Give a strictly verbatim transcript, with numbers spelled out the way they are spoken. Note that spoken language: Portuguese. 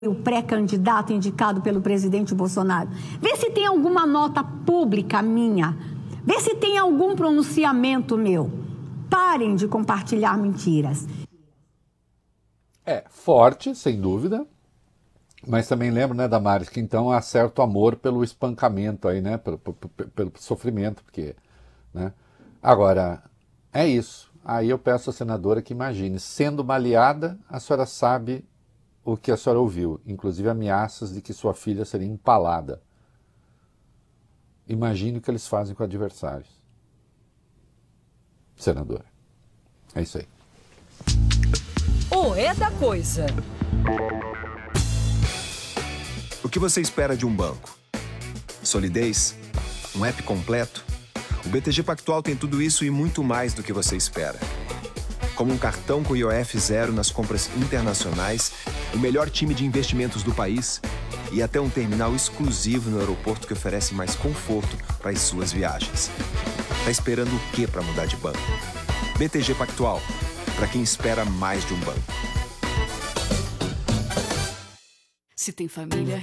o pré-candidato indicado pelo presidente Bolsonaro. Vê se tem alguma nota pública minha. Vê se tem algum pronunciamento meu. Parem de compartilhar mentiras. É, forte, sem dúvida. Mas também lembro, né, Damares, que então há certo amor pelo espancamento aí, né, pelo, pelo, pelo sofrimento, porque, né. Agora, é isso. Aí eu peço à senadora que imagine, sendo baleada, a senhora sabe o que a senhora ouviu, inclusive ameaças de que sua filha seria empalada. Imagine o que eles fazem com adversários. Senadora. É isso aí. O É da Coisa. O que você espera de um banco? Solidez? Um app completo? O B T G Pactual tem tudo isso e muito mais do que você espera. Como um cartão com I O F zero nas compras internacionais, o melhor time de investimentos do país e até um terminal exclusivo no aeroporto que oferece mais conforto para as suas viagens. Tá esperando o quê para mudar de banco? B T G Pactual, para quem espera mais de um banco. Se tem família